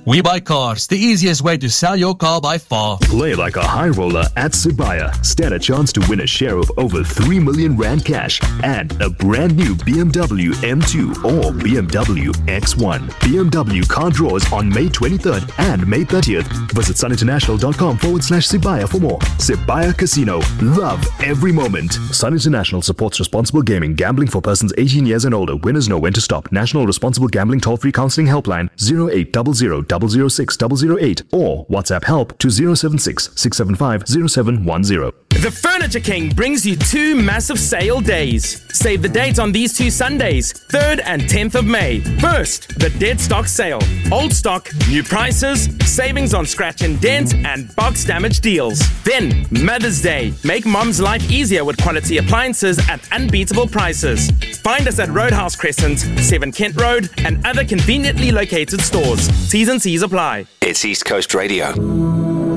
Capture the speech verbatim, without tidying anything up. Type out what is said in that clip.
We Buy Cars, the easiest way to sell your car by far. Play like a high roller at Sibaya. Stand a chance to win a share of over three million rand cash and a brand new B M W M two or B M W X one. B M W car draws on May twenty-third and May thirtieth. Visit suninternational.com forward slash Sibaya for more. Sibaya Casino. Love every moment. Sun International supports responsible gaming. Gambling for persons eighteen years and older. Winners know when to stop. National Responsible Gambling Toll-Free Counseling Helpline zero eight zero zero zero zero six zero zero eight or WhatsApp help to zero seven six six seven five zero seven one zero. The Furniture King brings you two massive sale days. Save the date on these two Sundays, third and tenth of May. First, the dead stock sale. Old stock, new prices, savings on scratch and dent, and box damage deals. Then, Mother's Day. Make mom's life easier with quality appliances at unbeatable prices. Find us at Roadhouse Crescent, seven Kent Road, and other conveniently located stores. T's and C's apply. It's East Coast Radio.